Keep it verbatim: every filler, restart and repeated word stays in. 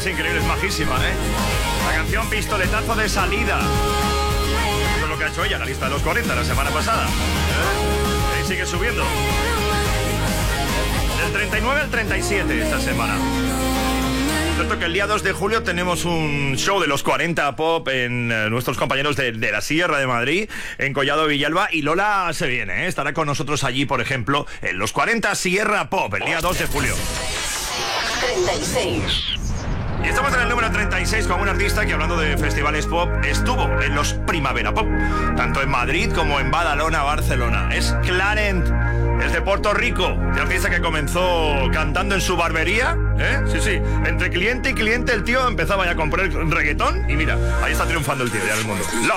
increíble, es majísima, ¿eh? La canción Pistoletazo de Salida. Eso es lo que ha hecho ella, la lista de los cuarenta la semana pasada. ¿Eh? Y sigue subiendo. Del treinta y nueve al treinta y siete esta semana. Cierto que el día dos de julio tenemos un show de los cuarenta Pop en eh, nuestros compañeros de, de la Sierra de Madrid, en Collado Villalba, y Lola se viene, ¿eh? Estará con nosotros allí, por ejemplo, en los cuarenta Sierra Pop, el día dos de julio. treinta y seis. Y estamos en el número treinta y seis con un artista que, hablando de festivales pop, estuvo en los Primavera Pop, tanto en Madrid como en Badalona, Barcelona. Es Clarent, es de Puerto Rico, un artista que comenzó cantando en su barbería, ¿eh? Sí, sí, entre cliente y cliente el tío empezaba ya a comprar reggaetón y mira, ahí está triunfando el tío ya en el mundo. Lola.